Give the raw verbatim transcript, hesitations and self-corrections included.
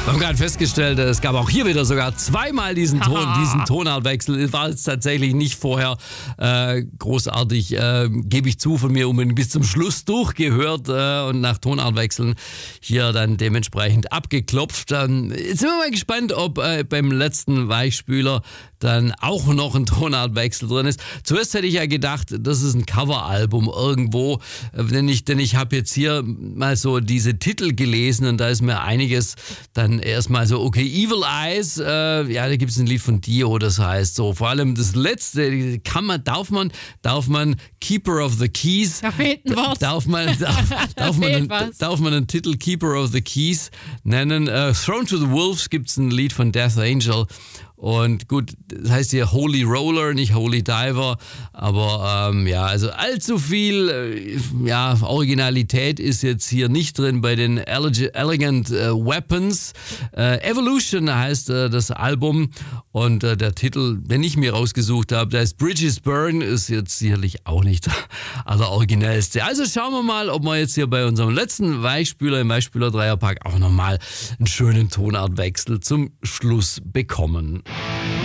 Wir haben gerade festgestellt, es gab auch hier wieder sogar zweimal diesen Ton, diesen Tonartwechsel. War jetzt tatsächlich nicht vorher äh, großartig, äh, gebe ich zu, von mir unbedingt bis zum Schluss durchgehört äh, und nach Tonartwechseln hier dann dementsprechend abgeklopft. Ähm, jetzt sind wir mal gespannt, ob äh, beim letzten Weichspüler dann auch noch ein Tonartwechsel drin ist. Zuerst hätte ich ja gedacht, das ist ein Coveralbum irgendwo, äh, denn ich, denn ich habe jetzt hier mal so diese Titel gelesen und da ist mir einiges dann erstmal so, okay, Evil Eyes, äh, ja, da gibt es ein Lied von Dio, das heißt so, vor allem das letzte, kann man, darf man, darf man Keeper of the Keys, da fehlt ein Wort. Darf man, darf, darf, man einen, darf man einen Titel Keeper of the Keys nennen. Äh, Thrown to the Wolves gibt es ein Lied von Death Angel. Und gut, das heißt hier Holy Roller, nicht Holy Diver, aber ähm, ja, also allzu viel äh, ja, Originalität ist jetzt hier nicht drin bei den Eleg- Elegant äh, Weapons. Äh, Evolution heißt äh, das Album und äh, der Titel, den ich mir rausgesucht habe, der ist Bridges Burn, ist jetzt sicherlich auch nicht der alleroriginellste. Also schauen wir mal, ob wir jetzt hier bei unserem letzten Weichspüler im Weichspüler Dreierpack auch nochmal einen schönen Tonartwechsel zum Schluss bekommen.